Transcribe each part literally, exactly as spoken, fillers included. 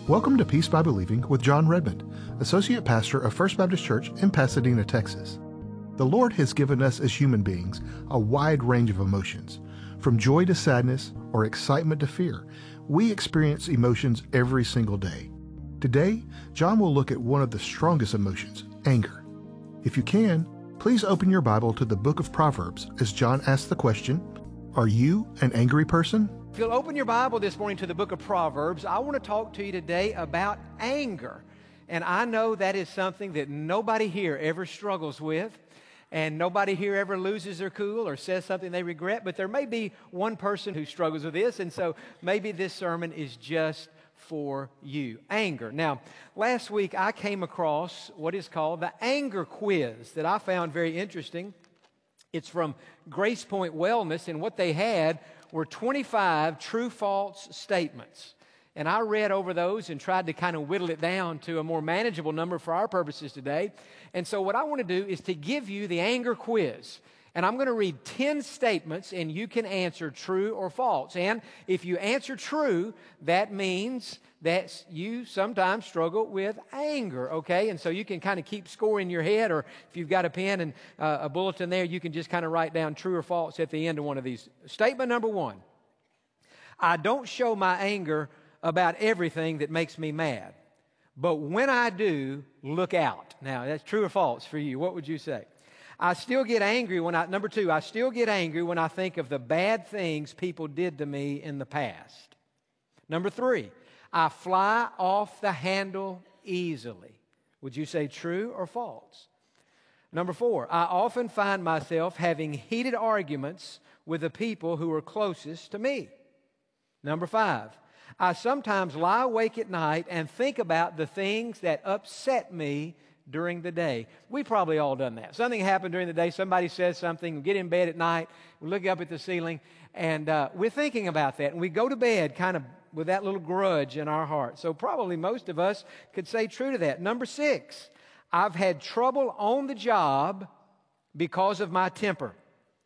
Welcome to Peace by Believing with John Redmond, Associate Pastor of First Baptist Church in Pasadena, Texas. The Lord has given us as human beings a wide range of emotions. From joy to sadness or excitement to fear, we experience emotions every single day. Today, John will look at one of the strongest emotions, anger. If you can, please open your Bible to the book of Proverbs as John asks the question, are you an angry person? If you'll open your Bible this morning to the book of Proverbs, I want to talk to you today about anger. And I know that is something that nobody here ever struggles with, and nobody here ever loses their cool or says something they regret, but there may be one person who struggles with this, and so maybe this sermon is just for you. Anger. Now, last week I came across what is called the anger quiz that I found very interesting. It's from Grace Point Wellness, and what they had were twenty-five true-false statements. And I read over those and tried to kind of whittle it down to a more manageable number for our purposes today. And so what I want to do is to give you the anger quiz. And I'm going to read ten statements, and you can answer true or false. And if you answer true, that means that you sometimes struggle with anger, okay? And so you can kind of keep score in your head, or if you've got a pen and uh, a bulletin there, you can just kind of write down true or false at the end of one of these. Statement number one, I don't show my anger about everything that makes me mad, but when I do, look out. Now, that's true or false for you. What would you say? I still get angry when I, number two, I still get angry when I think of the bad things people did to me in the past. Number three, I fly off the handle easily. Would you say true or false? Number four, I often find myself having heated arguments with the people who are closest to me. Number five, I sometimes lie awake at night and think about the things that upset me during the day. We probably all done that. Something happened during the day, somebody says something, we get in bed at night, we look up at the ceiling, and uh, we're thinking about that, and we go to bed kind of with that little grudge in our heart. So probably most of us could say true to that. Number six, I've had trouble on the job because of my temper.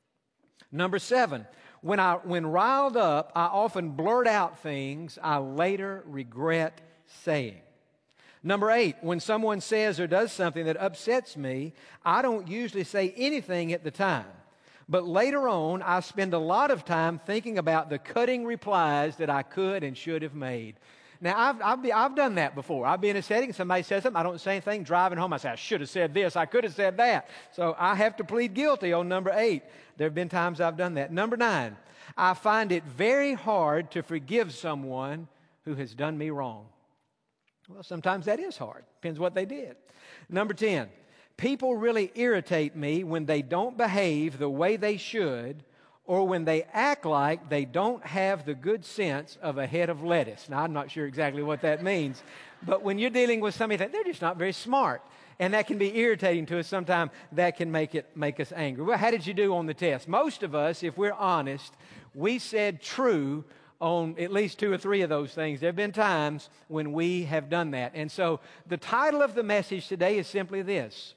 Number seven, when I when riled up, I often blurt out things I later regret saying. Number eight, when someone says or does something that upsets me, I don't usually say anything at the time. But later on, I spend a lot of time thinking about the cutting replies that I could and should have made. Now, I've, I've, be, I've done that before. I'll be in a setting, somebody says something, I don't say anything, driving home, I say, I should have said this, I could have said that. So I have to plead guilty on number eight. There have been times I've done that. Number nine, I find it very hard to forgive someone who has done me wrong. Well, sometimes that is hard. Depends what they did. Number ten, people really irritate me when they don't behave the way they should, or when they act like they don't have the good sense of a head of lettuce. Now, I'm not sure exactly what that means, but when you're dealing with somebody that they're just not very smart, and that can be irritating to us, sometimes that can make it make us angry. Well, how did you do on the test? Most of us, if we're honest, we said true on at least two or three of those things. There have been times when we have done that. And so the title of the message today is simply this: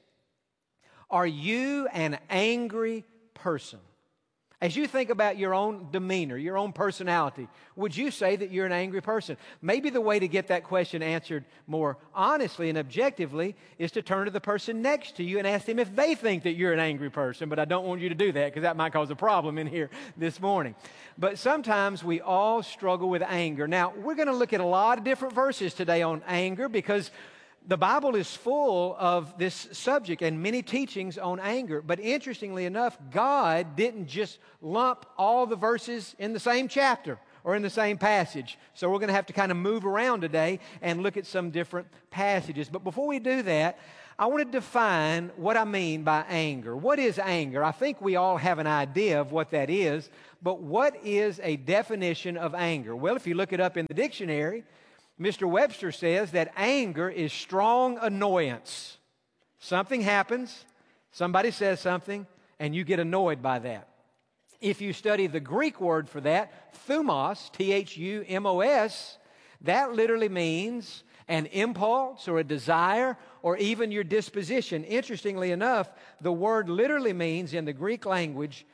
are you an angry person? As you think about your own demeanor, your own personality, would you say that you're an angry person? Maybe the way to get that question answered more honestly and objectively is to turn to the person next to you and ask them if they think that you're an angry person. But I don't want you to do that, because that might cause a problem in here this morning. But sometimes we all struggle with anger. Now, we're going to look at a lot of different verses today on anger, because the Bible is full of this subject and many teachings on anger. But interestingly enough, God didn't just lump all the verses in the same chapter or in the same passage. So we're going to have to kind of move around today and look at some different passages. But before we do that, I want to define what I mean by anger. What is anger? I think we all have an idea of what that is, but what is a definition of anger? Well, if you look it up in the dictionary, Mister Webster says that anger is strong annoyance. Something happens, somebody says something, and you get annoyed by that. If you study the Greek word for that, thumos, T H U M O S, that literally means an impulse or a desire or even your disposition. Interestingly enough, the word literally means in the Greek language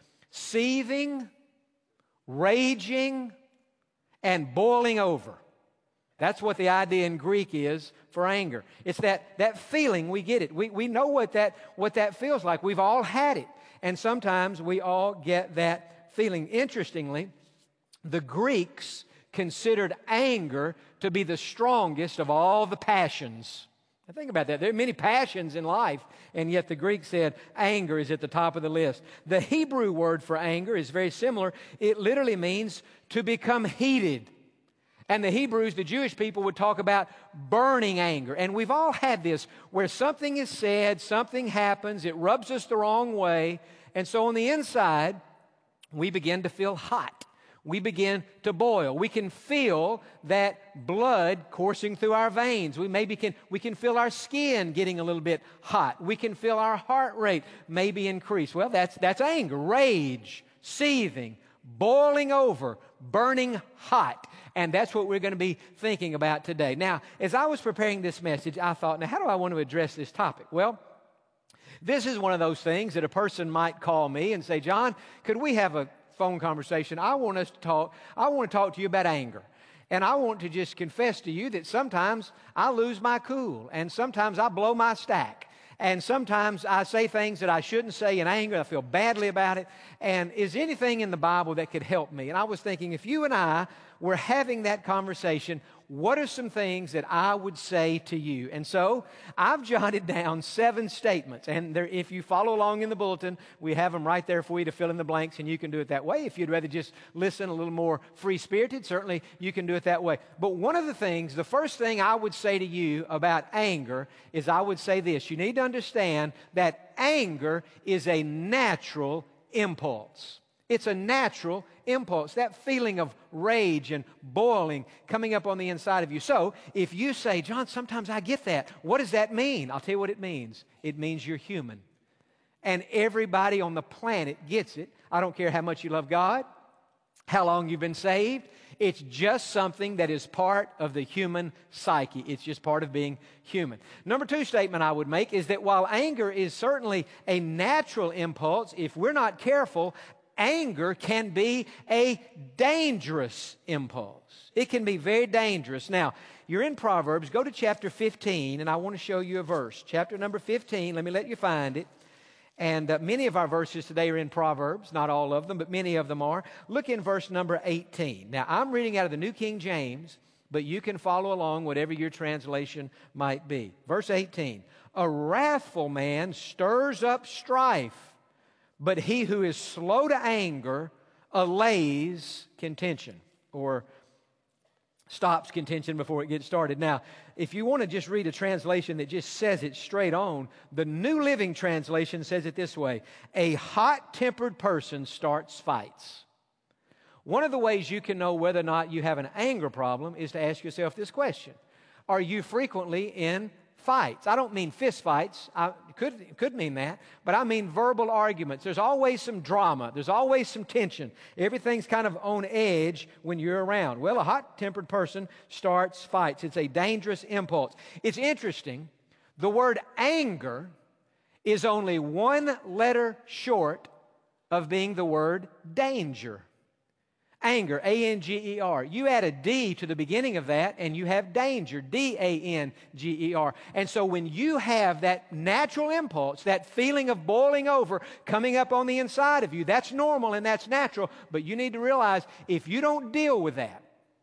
seething, raging, and boiling over. That's what the idea in Greek is for anger. It's that, that feeling, we get it. We, we know what that, what that feels like. We've all had it. And sometimes we all get that feeling. Interestingly, the Greeks considered anger to be the strongest of all the passions. Now think about that. There are many passions in life, and yet the Greek said anger is at the top of the list. The Hebrew word for anger is very similar. It literally means to become heated. And the Hebrews, the Jewish people, would talk about burning anger. And we've all had this, where something is said, something happens, it rubs us the wrong way, and so on the inside, we begin to feel hot. We begin to boil. We can feel that blood coursing through our veins. We maybe can, we can feel our skin getting a little bit hot. We can feel our heart rate maybe increase. Well, that's, that's anger, rage, seething, boiling over, burning hot. And that's what we're going to be thinking about today. Now, as I was preparing this message, I thought, now, how do I want to address this topic? Well, this is one of those things that a person might call me and say, John, could we have a phone conversation? I want us to talk, I want to talk to you about anger. And I want to just confess to you that sometimes I lose my cool, and sometimes I blow my stack. And sometimes I say things that I shouldn't say in anger. I feel badly about it. And is anything in the Bible that could help me? And I was thinking, if you and I were having that conversation, what are some things that I would say to you? And so I've jotted down seven statements. And there, if you follow along in the bulletin, we have them right there for you to fill in the blanks, and you can do it that way. If you'd rather just listen a little more free-spirited, certainly you can do it that way. But one of the things, the first thing I would say to you about anger is I would say this. You need to understand that anger is a natural impulse. It's a natural impulse, that feeling of rage and boiling coming up on the inside of you. So if you say, John, sometimes I get that, what does that mean? I'll tell you what it means. It means you're human. And everybody on the planet gets it. I don't care how much you love God, how long you've been saved. It's just something that is part of the human psyche. It's just part of being human. Number two statement I would make is that while anger is certainly a natural impulse, if we're not careful, anger can be a dangerous impulse. It can be very dangerous. Now, you're in Proverbs. Go to chapter fifteen, and I want to show you a verse. Chapter number fifteen, let me let you find it. And uh, many of our verses today are in Proverbs. Not all of them, but many of them are. Look in verse number eighteen. Now, I'm reading out of the New King James, but you can follow along whatever your translation might be. Verse eighteen, a wrathful man stirs up strife, but he who is slow to anger allays contention, or stops contention before it gets started. Now, if you want to just read a translation that just says it straight on, the New Living Translation says it this way: a hot-tempered person starts fights. One of the ways you can know whether or not you have an anger problem is to ask yourself this question: are you frequently in fights? I don't mean fist fights. I could, could mean that, but I mean verbal arguments. There's always some drama. There's always some tension. Everything's kind of on edge when you're around. Well, a hot-tempered person starts fights. It's a dangerous impulse. It's interesting. The word anger is only one letter short of being the word danger. Anger, A N G E R. You add a D to the beginning of that, and you have danger, D A N G E R. And so when you have that natural impulse, that feeling of boiling over coming up on the inside of you, that's normal and that's natural, but you need to realize if you don't deal with that,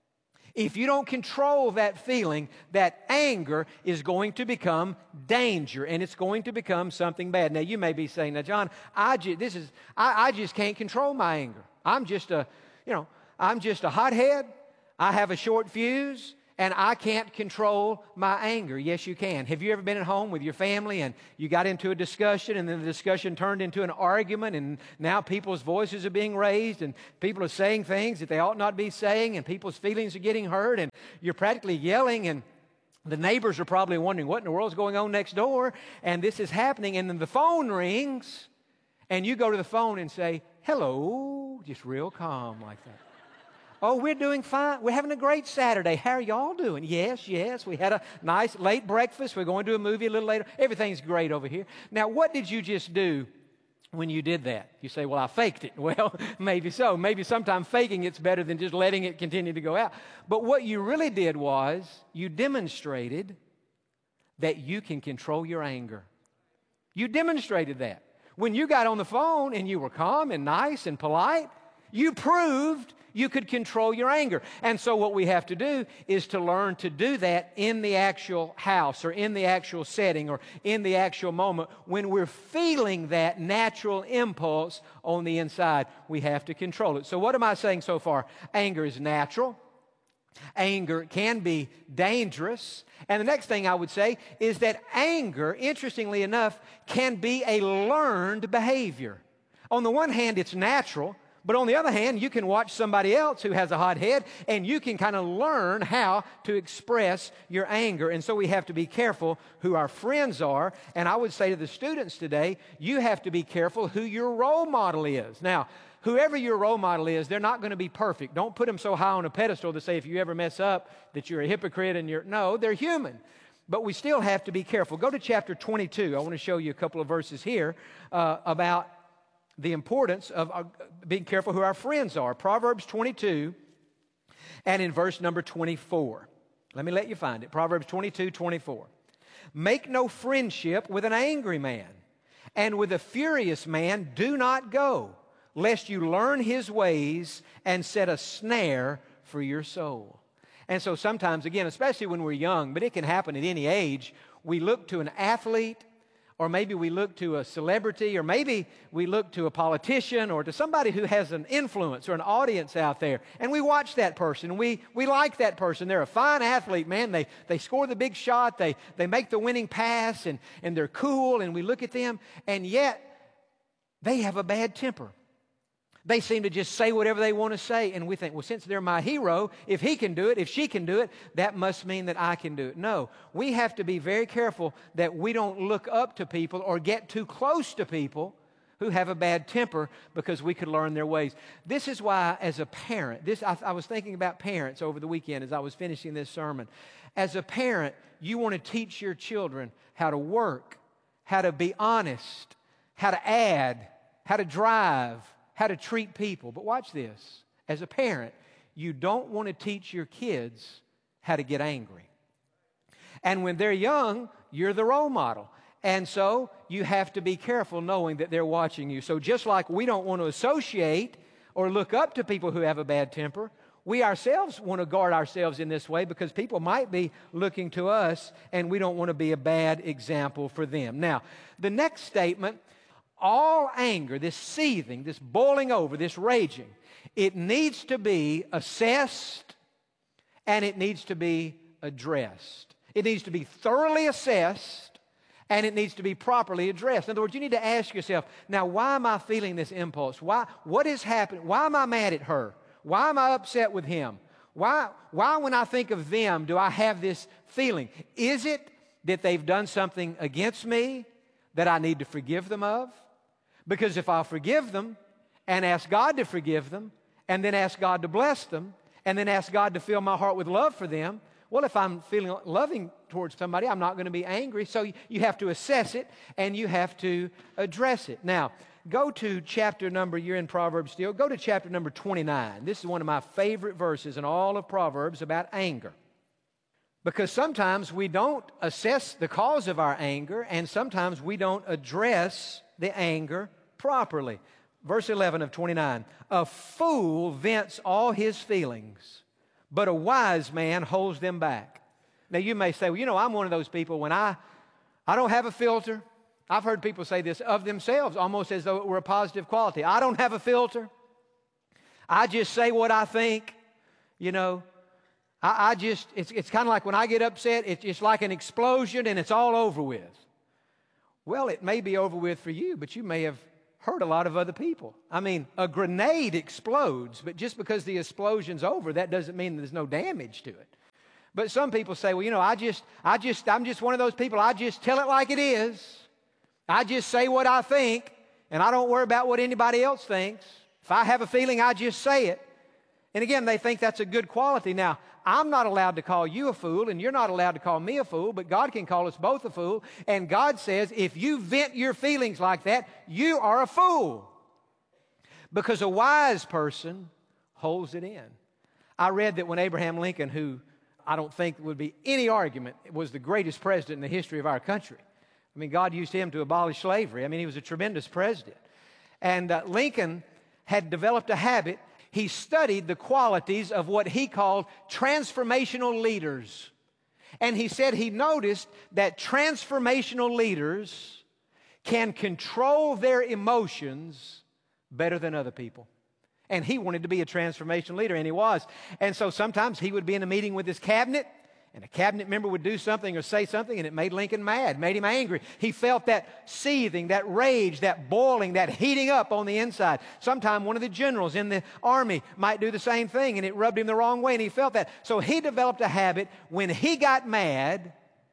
if you don't control that feeling, that anger is going to become danger, and it's going to become something bad. Now, you may be saying, now, John, I, ju- this is, I, I just can't control my anger. I'm just a You know, I'm just a hothead, I have a short fuse, and I can't control my anger. Yes, you can. Have you ever been at home with your family and you got into a discussion, and then the discussion turned into an argument, and now people's voices are being raised, and people are saying things that they ought not be saying, and people's feelings are getting hurt, and you're practically yelling, and the neighbors are probably wondering what in the world's going on next door, and this is happening, and then the phone rings, and you go to the phone and say, hello, just real calm like that. Oh, we're doing fine. We're having a great Saturday. How are y'all doing? Yes, yes. We had a nice late breakfast. We're going to a movie a little later. Everything's great over here. Now, what did you just do when you did that? You say, well, I faked it. Well, maybe so. Maybe sometimes faking it's better than just letting it continue to go out. But what you really did was you demonstrated that you can control your anger. You demonstrated that. When you got on the phone and you were calm and nice and polite, you proved you could control your anger. And so what we have to do is to learn to do that in the actual house or in the actual setting or in the actual moment when we're feeling that natural impulse on the inside. We have to control it. So what am I saying so far? Anger is natural. Anger can be dangerous. And the next thing I would say is that anger, interestingly enough, can be a learned behavior. On the one hand, it's natural. But on the other hand, you can watch somebody else who has a hot head and you can kind of learn how to express your anger. And so we have to be careful who our friends are. And I would say to the students today, you have to be careful who your role model is. Now, whoever your role model is, they're not going to be perfect. Don't put them so high on a pedestal to say if you ever mess up that you're a hypocrite and you're, no, they're human. But we still have to be careful. Go to chapter twenty-two. I want to show you a couple of verses here uh, about the importance of uh, being careful who our friends are. Proverbs twenty-two, and in verse number twenty-four. Let me let you find it. Proverbs twenty-two, twenty-four. Make no friendship with an angry man, and with a furious man do not go, lest you learn his ways and set a snare for your soul. And so sometimes, again, especially when we're young, but it can happen at any age, we look to an athlete, or maybe we look to a celebrity, or maybe we look to a politician or to somebody who has an influence or an audience out there. And we watch that person, and we, we like that person. They're a fine athlete, man. They, they score the big shot. They, they make the winning pass, and, and they're cool, and we look at them, and yet they have a bad temper. They seem to just say whatever they want to say, and we think, well, since they're my hero, if he can do it, if she can do it, that must mean that I can do it. No, we have to be very careful that we don't look up to people or get too close to people who have a bad temper because we could learn their ways. This is why, as a parent, this I, I was thinking about parents over the weekend as I was finishing this sermon. As a parent, you want to teach your children how to work, how to be honest, how to add, how to drive, how to treat people. But watch this. As a parent, you don't want to teach your kids how to get angry. And when they're young, you're the role model. And so you have to be careful knowing that they're watching you. So just like we don't want to associate or look up to people who have a bad temper, we ourselves want to guard ourselves in this way because people might be looking to us and we don't want to be a bad example for them. Now, the next statement, all anger, this seething, this boiling over, this raging, it needs to be assessed and it needs to be addressed. It needs to be thoroughly assessed and it needs to be properly addressed. In other words, you need to ask yourself, now why am I feeling this impulse? Why, what is happening? Why am I mad at her? Why am I upset with him? Why, why when I think of them do I have this feeling? Is it that they've done something against me that I need to forgive them of? Because if I'll forgive them and ask God to forgive them and then ask God to bless them and then ask God to fill my heart with love for them, well, if I'm feeling loving towards somebody, I'm not going to be angry. So you have to assess it and you have to address it. Now, go to chapter number, you're in Proverbs still, go to chapter number twenty-nine. This is one of my favorite verses in all of Proverbs about anger. Because sometimes we don't assess the cause of our anger and sometimes we don't address the anger properly. Verse eleven of twenty-nine, a fool vents all his feelings, but a wise man holds them back. Now you may say, well, you know, I'm one of those people when I, I don't have a filter. I've heard people say this of themselves, almost as though it were a positive quality. I don't have a filter. I just say what I think, you know. I, I just, it's, it's kind of like when I get upset, it's, it's like an explosion and it's all over with. Well, it may be over with for you, but you may have hurt a lot of other people. I mean, a grenade explodes, but just because the explosion's over, that doesn't mean there's no damage to it. But some people say, well, you know, I just, I just, I'm just one of those people, I just tell it like it is. I just say what I think, and I don't worry about what anybody else thinks. If I have a feeling, I just say it. And again, they think that's a good quality. Now, I'm not allowed to call you a fool, and you're not allowed to call me a fool, but God can call us both a fool. And God says, if you vent your feelings like that, you are a fool. Because a wise person holds it in. I read that when Abraham Lincoln, who I don't think would be any argument, was the greatest president in the history of our country. I mean, God used him to abolish slavery. I mean, he was a tremendous president. And uh, Lincoln had developed a habit. He studied the qualities of what he called transformational leaders. And he said he noticed that transformational leaders can control their emotions better than other people. And he wanted to be a transformation leader, and he was. And so sometimes he would be in a meeting with his cabinet, and a cabinet member would do something or say something, and it made Lincoln mad, made him angry. He felt that seething, that rage, that boiling, that heating up on the inside. Sometime one of the generals in the army might do the same thing, and it rubbed him the wrong way, and he felt that. So he developed a habit. When he got mad,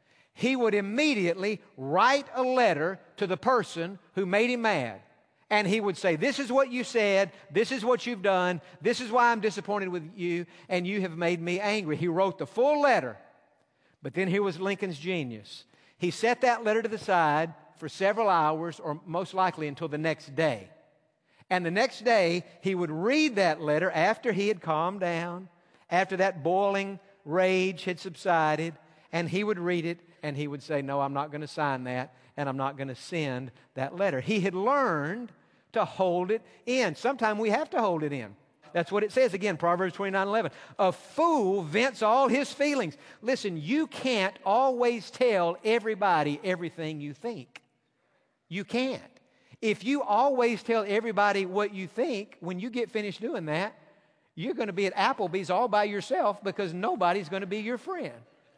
he would immediately write a letter to the person who made him mad. And he would say, this is what you said, this is what you've done, this is why I'm disappointed with you, and you have made me angry. He wrote the full letter. But then here was Lincoln's genius. He set that letter to the side for several hours, or most likely until the next day. And the next day, he would read that letter after he had calmed down, after that boiling rage had subsided, and he would read it, and he would say, no, I'm not going to sign that, and I'm not going to send that letter. He had learned to hold it in. Sometimes we have to hold it in. That's what it says again, Proverbs twenty-nine eleven. A fool vents all his feelings. Listen, you can't always tell everybody everything you think. You can't. If you always tell everybody what you think, when you get finished doing that, you're going to be at Applebee's all by yourself because nobody's going to be your friend.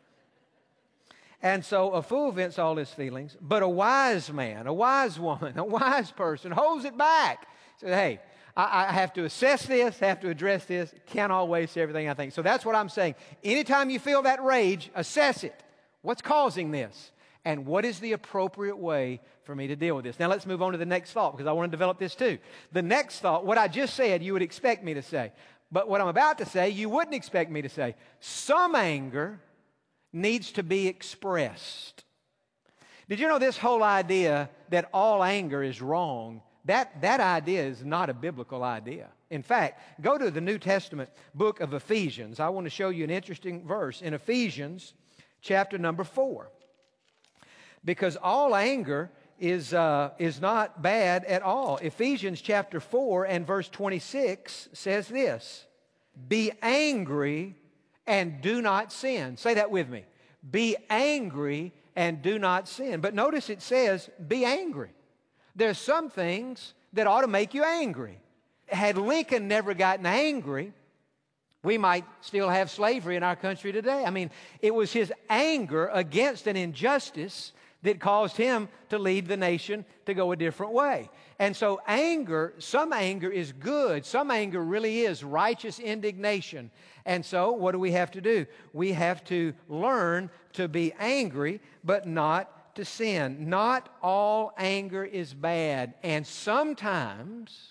And so a fool vents all his feelings, but a wise man, a wise woman, a wise person holds it back. Says, hey, I, I have to assess this, have to address this, can't always say everything I think. So that's what I'm saying. Anytime you feel that rage, assess it. What's causing this? And what is the appropriate way for me to deal with this? Now let's move on to the next thought, because I want to develop this too. The next thought, what I just said, you would expect me to say. But what I'm about to say, you wouldn't expect me to say. Some anger needs to be expressed. Did you know this whole idea that all anger is wrong, that, that idea is not a biblical idea. In fact, go to the New Testament book of Ephesians. I want to show you an interesting verse in Ephesians chapter number four. Because all anger is, uh, is not bad at all. Ephesians chapter four and verse twenty-six says this, be angry and do not sin. Say that with me. Be angry and do not sin. But notice it says, be angry. There's some things that ought to make you angry. Had Lincoln never gotten angry, we might still have slavery in our country today. I mean, it was his anger against an injustice that caused him to lead the nation to go a different way. And so anger, some anger is good. Some anger really is righteous indignation. And so what do we have to do? We have to learn to be angry, but not to sin. Not all anger is bad. And sometimes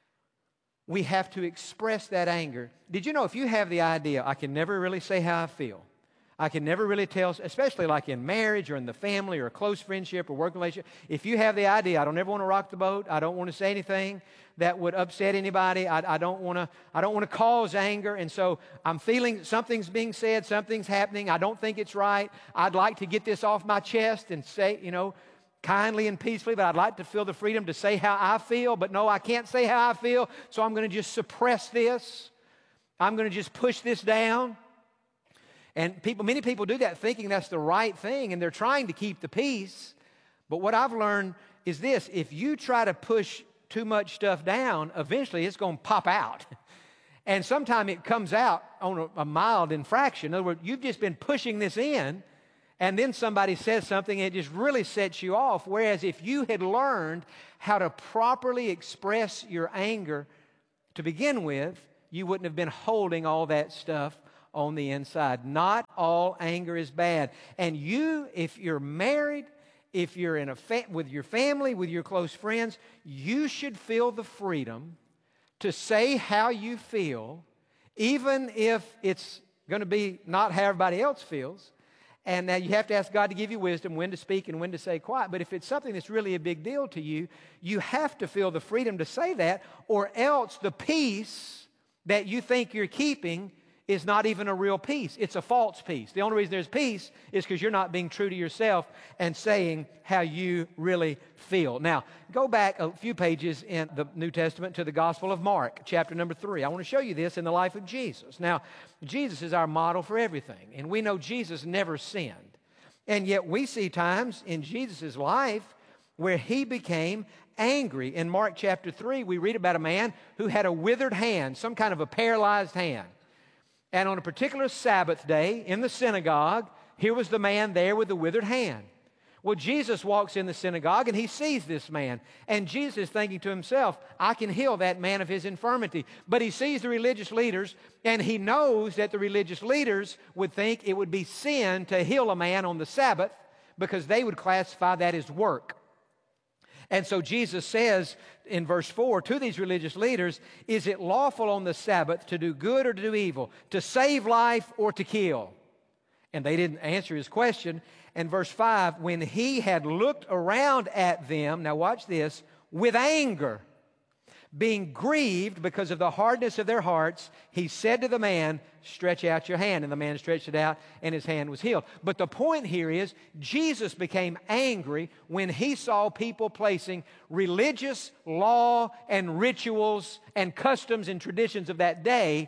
we have to express that anger. Did you know if you have the idea, I can never really say how I feel, I can never really tell, especially like in marriage or in the family or a close friendship or work relationship, if you have the idea, I don't ever want to rock the boat, I don't want to say anything that would upset anybody, I, I don't want to I don't want to cause anger, and so I'm feeling something's being said, something's happening, I don't think it's right, I'd like to get this off my chest and say, you know, kindly and peacefully, but I'd like to feel the freedom to say how I feel, but no, I can't say how I feel, so I'm going to just suppress this. I'm going to just push this down. And people, many people do that thinking that's the right thing, and they're trying to keep the peace. But what I've learned is this: if you try to push too much stuff down, eventually it's going to pop out. And sometimes it comes out on a, a mild infraction. In other words, you've just been pushing this in, and then somebody says something, and it just really sets you off. Whereas if you had learned how to properly express your anger to begin with, you wouldn't have been holding all that stuff on the inside. Not all anger is bad. And you, if you're married, if you're in a fa- with your family, with your close friends, you should feel the freedom to say how you feel, even if it's going to be not how everybody else feels. And now you have to ask God to give you wisdom when to speak and when to say quiet. But if it's something that's really a big deal to you, you have to feel the freedom to say that, or else the peace that you think you're keeping is not even a real peace. It's a false peace. The only reason there's peace is because you're not being true to yourself and saying how you really feel. Now, go back a few pages in the New Testament to the Gospel of Mark, chapter number three. I want to show you this in the life of Jesus. Now, Jesus is our model for everything, and we know Jesus never sinned. And yet we see times in Jesus' life where he became angry. In Mark chapter three, we read about a man who had a withered hand, some kind of a paralyzed hand. And on a particular Sabbath day in the synagogue, here was the man there with the withered hand. Well, Jesus walks in the synagogue and he sees this man. And Jesus is thinking to himself, I can heal that man of his infirmity. But he sees the religious leaders, and he knows that the religious leaders would think it would be sin to heal a man on the Sabbath, because they would classify that as work. And so Jesus says in verse four to these religious leaders, is it lawful on the Sabbath to do good or to do evil, to save life or to kill? And they didn't answer his question. And verse five, when he had looked around at them, now watch this, with anger, being grieved because of the hardness of their hearts, he said to the man, stretch out your hand. And the man stretched it out, and his hand was healed. But the point here is, Jesus became angry when he saw people placing religious law and rituals and customs and traditions of that day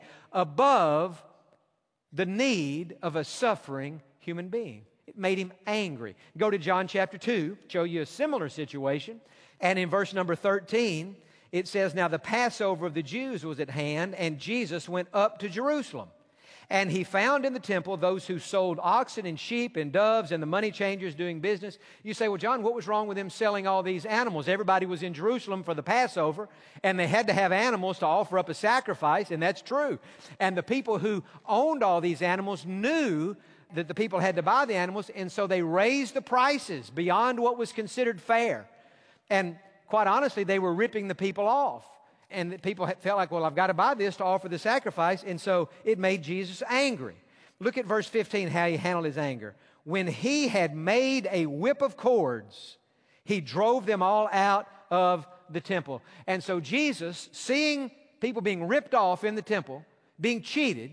above the need of a suffering human being. It made him angry. Go to John chapter two, show you a similar situation. And in verse number thirteen, it says, now the Passover of the Jews was at hand, and Jesus went up to Jerusalem. And he found in the temple those who sold oxen and sheep and doves and the money changers doing business. You say, well, John, what was wrong with them selling all these animals? Everybody was in Jerusalem for the Passover, and they had to have animals to offer up a sacrifice, and that's true. And the people who owned all these animals knew that the people had to buy the animals, and so they raised the prices beyond what was considered fair. And quite honestly, they were ripping the people off. And the people felt like, well, I've got to buy this to offer the sacrifice. And so it made Jesus angry. Look at verse fifteen, how he handled his anger. When he had made a whip of cords, he drove them all out of the temple. And so Jesus, seeing people being ripped off in the temple, being cheated,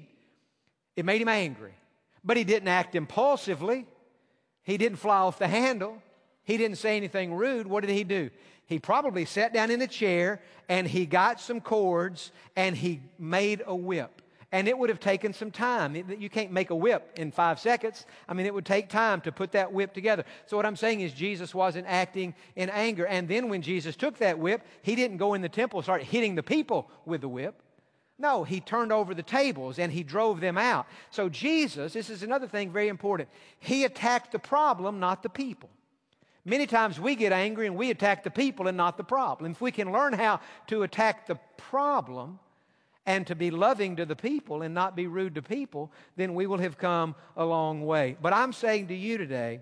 it made him angry. But he didn't act impulsively. He didn't fly off the handle. He didn't say anything rude. What did he do? He probably sat down in a chair and he got some cords and he made a whip. And it would have taken some time. You can't make a whip in five seconds. I mean, it would take time to put that whip together. So what I'm saying is Jesus wasn't acting in anger. And then when Jesus took that whip, he didn't go in the temple and start hitting the people with the whip. No, he turned over the tables and he drove them out. So Jesus, this is another thing very important, he attacked the problem, not the people. Many times we get angry and we attack the people and not the problem. If we can learn how to attack the problem and to be loving to the people and not be rude to people, then we will have come a long way. But I'm saying to you today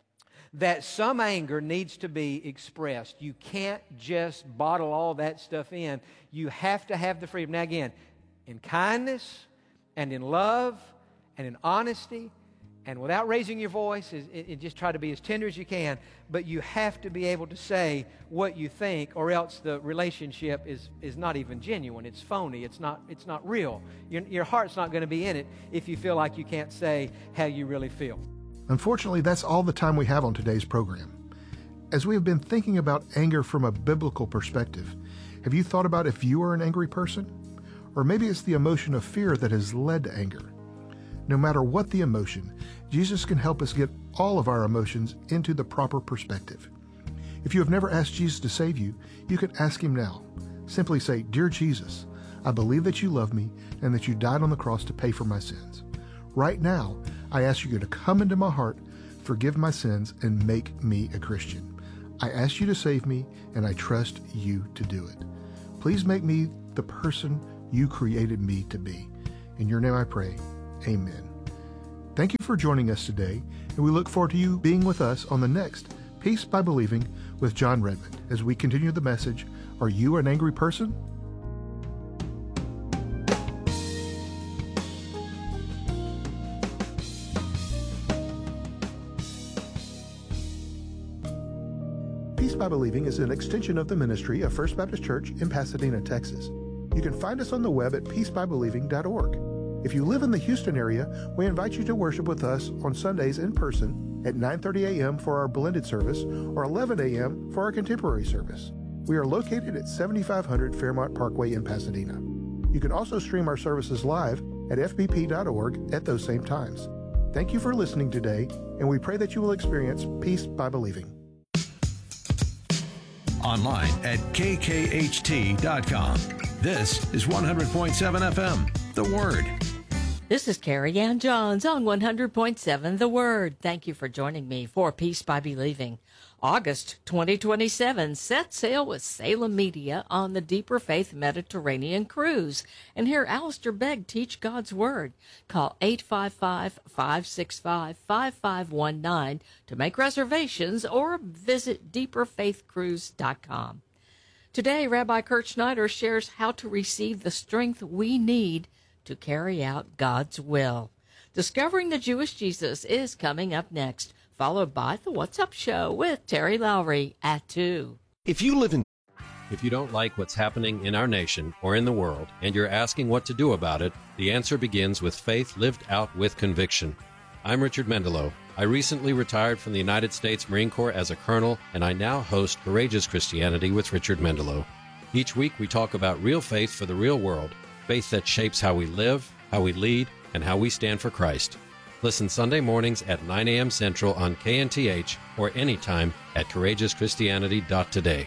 that some anger needs to be expressed. You can't just bottle all that stuff in. You have to have the freedom. Now again, in kindness and in love and in honesty and without raising your voice, it, it just try to be as tender as you can, but you have to be able to say what you think, or else the relationship is, is not even genuine. It's phony. It's not, it's not real. Your, your heart's not going to be in it if you feel like you can't say how you really feel. Unfortunately, that's all the time we have on today's program. As we have been thinking about anger from a biblical perspective, have you thought about if you are an angry person? Or maybe it's the emotion of fear that has led to anger. No matter what the emotion, Jesus can help us get all of our emotions into the proper perspective. If you have never asked Jesus to save you, you can ask him now. Simply say, Dear Jesus, I believe that you love me and that you died on the cross to pay for my sins. Right now, I ask you to come into my heart, forgive my sins, and make me a Christian. I ask you to save me, and I trust you to do it. Please make me the person you created me to be. In your name I pray. Amen. Thank you for joining us today, and we look forward to you being with us on the next Peace by Believing with John Redmond as we continue the message, Are you an angry person? Peace by Believing is an extension of the ministry of First Baptist Church in Pasadena, Texas. You can find us on the web at peace by believing dot org. If you live in the Houston area, we invite you to worship with us on Sundays in person at nine thirty a.m. for our blended service or eleven a.m. for our contemporary service. We are located at seventy-five hundred Fairmont Parkway in Pasadena. You can also stream our services live at f b p dot org at those same times. Thank you for listening today, and we pray that you will experience Peace by Believing. Online at k k h t dot com. This is one hundred point seven F M, The Word. This is Carrie Ann Johns on one hundred point seven The Word. Thank you for joining me for Peace by Believing. August twenty twenty-seven, set sail with Salem Media on the Deeper Faith Mediterranean Cruise and hear Alistair Begg teach God's Word. Call eight five five, five six five, five five one nine to make reservations or visit deeper faith cruise dot com. Today, Rabbi Kurt Schneider shares how to receive the strength we need to carry out God's will. Discovering the Jewish Jesus is coming up next, followed by the What's Up Show with Terry Lowry at two. If you live in If you don't like what's happening in our nation or in the world, and you're asking what to do about it, the answer begins with faith lived out with conviction. I'm Richard Mendelow. I recently retired from the United States Marine Corps as a colonel, and I now host Courageous Christianity with Richard Mendelow. Each week we talk about real faith for the real world, faith that shapes how we live, how we lead, and how we stand for Christ. Listen Sunday mornings at nine a.m. Central on K N T H or anytime at courageous christianity dot today.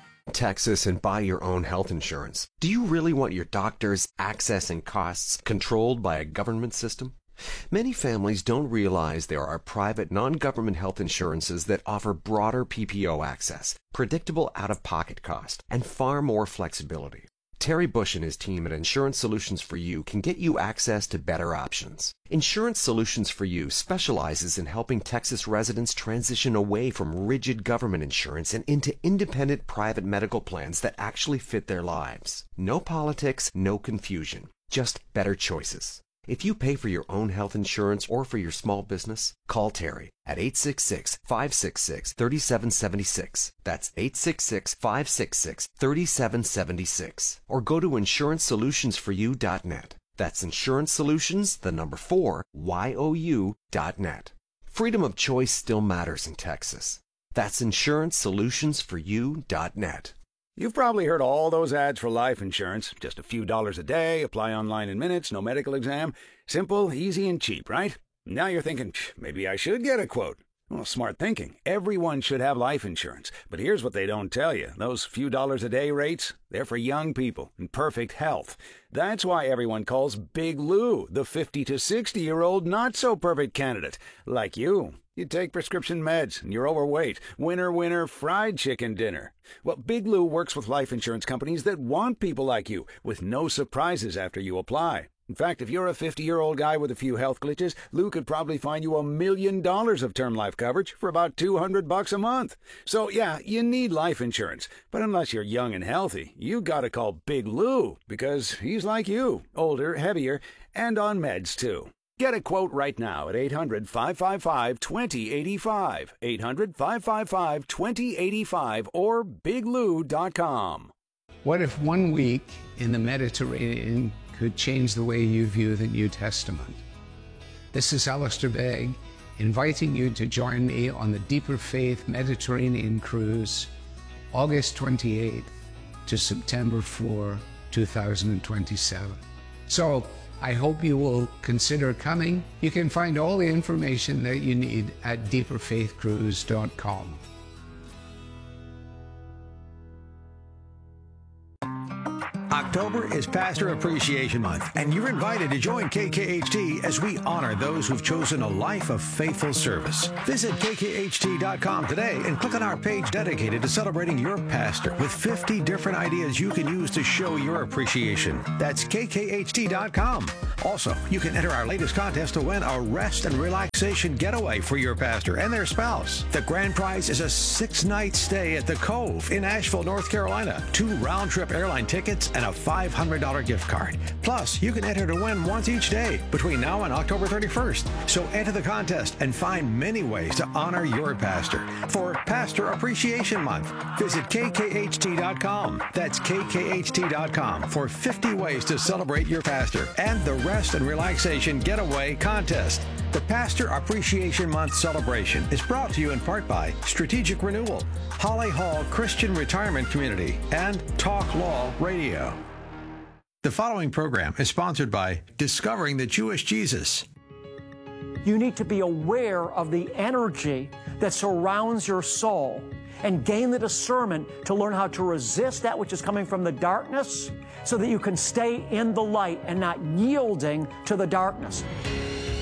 Texas and buy your own health insurance. Do you really want your doctors' access and costs controlled by a government system? Many families don't realize there are private non-government health insurances that offer broader P P O access, predictable out-of-pocket cost, and far more flexibility. Terry Bush and his team at Insurance Solutions for You can get you access to better options. Insurance Solutions for You specializes in helping Texas residents transition away from rigid government insurance and into independent private medical plans that actually fit their lives. No politics, no confusion, just better choices. If you pay for your own health insurance or for your small business, call Terry at eight six six, five six six, three seven seven six. That's eight six six, five six six, three seven seven six. Or go to insurance solutions for you dot net. That's Insurance Solutions, the number four, Y O U dot net. Freedom of choice still matters in Texas. That's insurance solutions for you dot net. You've probably heard all those ads for life insurance. Just a few dollars a day, apply online in minutes, no medical exam. Simple, easy, and cheap, right? Now you're thinking, maybe I should get a quote. Well, smart thinking. Everyone should have life insurance. But here's what they don't tell you. Those few dollars a day rates, they're for young people in perfect health. That's why everyone calls Big Lou the fifty to sixty-year-old not-so-perfect candidate, like you. You take prescription meds, and you're overweight. Winner, winner, fried chicken dinner. Well, Big Lou works with life insurance companies that want people like you, with no surprises after you apply. In fact, if you're a fifty-year-old guy with a few health glitches, Lou could probably find you a million dollars of term life coverage for about two hundred bucks a month. So, yeah, you need life insurance. But unless you're young and healthy, you gotta call Big Lou, because he's like you, older, heavier, and on meds, too. Get a quote right now at eight hundred, five five five, two zero eight five, eight hundred, five five five, two zero eight five, or big lou dot com. What if one week in the Mediterranean could change the way you view the New Testament? This is Alistair Begg, inviting you to join me on the Deeper Faith Mediterranean Cruise, August twenty-eighth to September fourth, two thousand twenty-seven. So, I hope you will consider coming. You can find all the information that you need at deeper faith cruise dot com. October is Pastor Appreciation Month, and you're invited to join K K H T as we honor those who've chosen a life of faithful service. Visit k k h t dot com today and click on our page dedicated to celebrating your pastor with fifty different ideas you can use to show your appreciation. That's k k h t dot com. Also, you can enter our latest contest to win a rest and relaxation getaway for your pastor and their spouse. The grand prize is a six-night stay at the Cove in Asheville, North Carolina, two round-trip airline tickets, and a five hundred dollars gift card. Plus, you can enter to win once each day between now and October thirty-first. So enter the contest and find many ways to honor your pastor. For Pastor Appreciation Month, visit K K H T dot com. That's K K H T dot com for fifty ways to celebrate your pastor and the Rest and Relaxation Getaway Contest. The Pastor Appreciation Month celebration is brought to you in part by Strategic Renewal, Holly Hall Christian Retirement Community, and Talk Law Radio. The following program is sponsored by Discovering the Jewish Jesus. You need to be aware of the energy that surrounds your soul and gain the discernment to learn how to resist that which is coming from the darkness so that you can stay in the light and not yielding to the darkness.